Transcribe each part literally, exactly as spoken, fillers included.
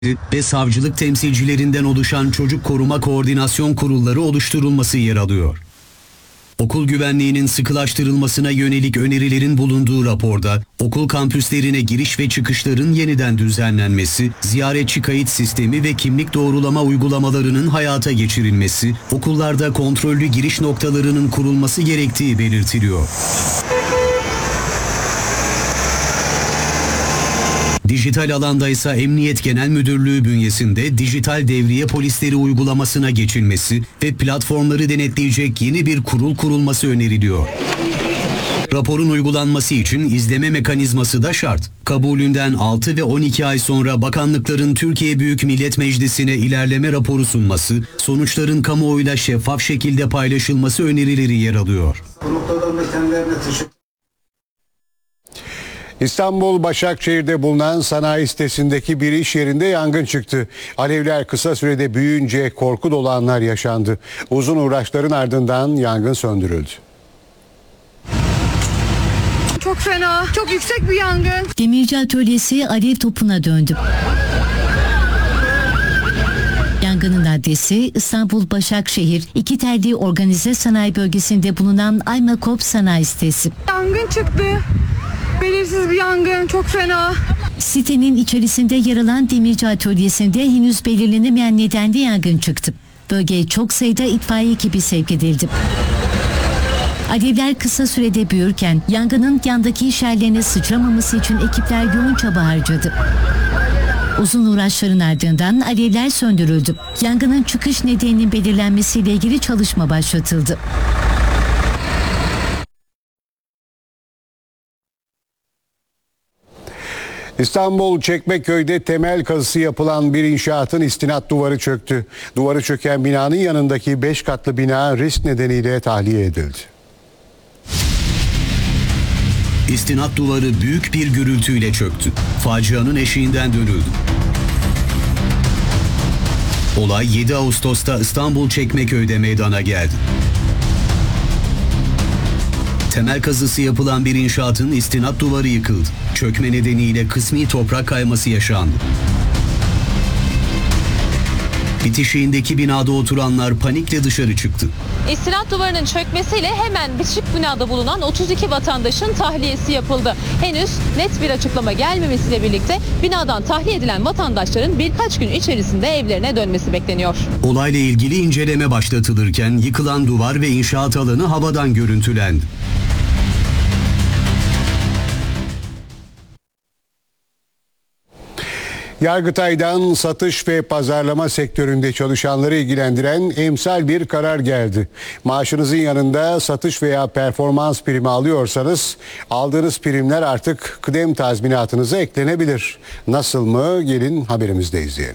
ve savcılık temsilcilerinden oluşan Çocuk Koruma Koordinasyon Kurulları oluşturulması yer alıyor. Okul güvenliğinin sıkılaştırılmasına yönelik önerilerin bulunduğu raporda, okul kampüslerine giriş ve çıkışların yeniden düzenlenmesi, ziyaretçi kayıt sistemi ve kimlik doğrulama uygulamalarının hayata geçirilmesi, okullarda kontrollü giriş noktalarının kurulması gerektiği belirtiliyor. Dijital alanda ise Emniyet Genel Müdürlüğü bünyesinde dijital devriye polisleri uygulamasına geçilmesi ve platformları denetleyecek yeni bir kurul kurulması öneriliyor. Raporun uygulanması için izleme mekanizması da şart. Kabulünden altı ve on iki ay sonra bakanlıkların Türkiye Büyük Millet Meclisi'ne ilerleme raporu sunması, sonuçların kamuoyuyla şeffaf şekilde paylaşılması önerileri yer alıyor. Bu noktadan da kendilerine teşekkür İstanbul Başakşehir'de bulunan sanayi sitesindeki bir iş yerinde yangın çıktı. Alevler kısa sürede büyüyünce korku dolu anlar yaşandı. Uzun uğraşların ardından yangın söndürüldü. Çok fena, çok yüksek bir yangın. Demirci atölyesi alev topuna döndü. Yangının adresi İstanbul Başakşehir İki Telli Organize Sanayi Bölgesi'nde bulunan Aymakop Sanayi Sitesi. Yangın çıktı. Belirsiz bir yangın, çok fena. Sitenin içerisinde yer alan demirci atölyesinde henüz belirlenemeyen nedenle yangın çıktı. Bölgeye çok sayıda itfaiye ekibi sevk edildi. Alevler kısa sürede büyürken yangının yandaki iş yerlerine sıçramaması için ekipler yoğun çaba harcadı. Uzun uğraşların ardından alevler söndürüldü. Yangının çıkış nedeninin belirlenmesiyle ilgili çalışma başlatıldı. İstanbul Çekmeköy'de temel kazısı yapılan bir inşaatın istinat duvarı çöktü. Duvarı çöken binanın yanındaki beş katlı bina risk nedeniyle tahliye edildi. İstinat duvarı büyük bir gürültüyle çöktü. Facianın eşiğinden dönüldü. Olay yedi Ağustos'ta İstanbul Çekmeköy'de meydana geldi. Temel kazısı yapılan bir inşaatın istinat duvarı yıkıldı. Çökme nedeniyle kısmi toprak kayması yaşandı. Bitişiğindeki binada oturanlar panikle dışarı çıktı. İstinat duvarının çökmesiyle hemen bitişik binada bulunan otuz iki vatandaşın tahliyesi yapıldı. Henüz net bir açıklama gelmemesiyle birlikte binadan tahliye edilen vatandaşların birkaç gün içerisinde evlerine dönmesi bekleniyor. Olayla ilgili inceleme başlatılırken yıkılan duvar ve inşaat alanı havadan görüntülendi. Yargıtay'dan satış ve pazarlama sektöründe çalışanları ilgilendiren emsal bir karar geldi. Maaşınızın yanında satış veya performans primi alıyorsanız aldığınız primler artık kıdem tazminatınıza eklenebilir. Nasıl mı? Gelin haberimizde izleyelim.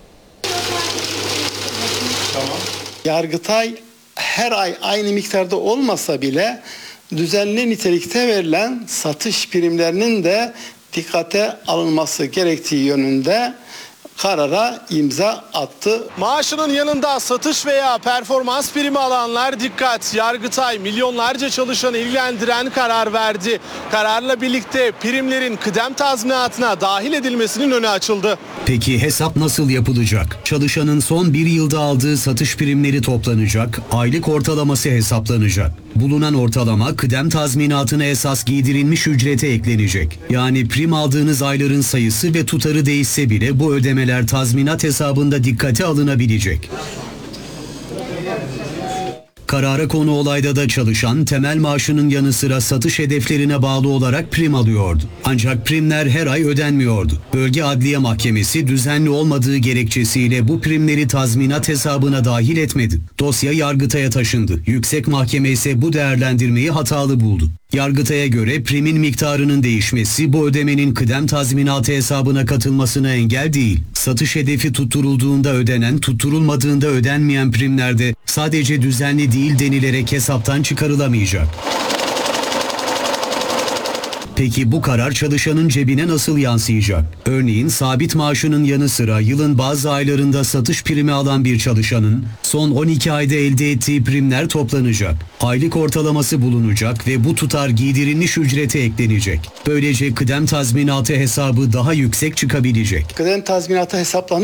Yargıtay her ay aynı miktarda olmasa bile düzenli nitelikte verilen satış primlerinin de dikkate alınması gerektiği yönünde karara imza attı. Maaşının yanında satış veya performans primi alanlar dikkat. Yargıtay milyonlarca çalışanı ilgilendiren karar verdi. Kararla birlikte primlerin kıdem tazminatına dahil edilmesinin önü açıldı. Peki hesap nasıl yapılacak? Çalışanın son bir yılda aldığı satış primleri toplanacak, aylık ortalaması hesaplanacak. Bulunan ortalama kıdem tazminatına esas giydirilmiş ücrete eklenecek. Yani prim aldığınız ayların sayısı ve tutarı değişse bile bu ödemeler tazminat hesabında dikkate alınabilecek. Karara konu olayda da çalışan temel maaşının yanı sıra satış hedeflerine bağlı olarak prim alıyordu. Ancak primler her ay ödenmiyordu. Bölge Adliye Mahkemesi düzenli olmadığı gerekçesiyle bu primleri tazminat hesabına dahil etmedi. Dosya Yargıtay'a taşındı. Yüksek Mahkeme ise bu değerlendirmeyi hatalı buldu. Yargıtay'a göre primin miktarının değişmesi bu ödemenin kıdem tazminatı hesabına katılmasına engel değil. Satış hedefi tutturulduğunda ödenen, tutturulmadığında ödenmeyen primlerde sadece düzenli değil denilerek hesaptan çıkarılamayacak. Peki bu karar çalışanın cebine nasıl yansıyacak? Örneğin sabit maaşının yanı sıra yılın bazı aylarında satış primi alan bir çalışanın son on iki ayda elde ettiği primler toplanacak. Aylık ortalaması bulunacak ve bu tutar giydirilmiş ücrete eklenecek. Böylece kıdem tazminatı hesabı daha yüksek çıkabilecek. Kıdem tazminatı hesaplanır.